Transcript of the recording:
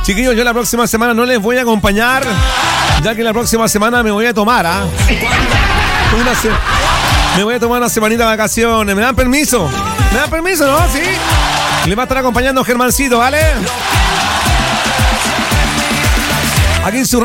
Chiquillos, yo la próxima semana no les voy a acompañar, ya que la próxima semana me voy a tomar, me voy a tomar una semanita de vacaciones. ¿Me dan permiso? ¿Me dan permiso, no? ¿Sí? Le va a estar acompañando Germancito, ¿vale? Aquí en su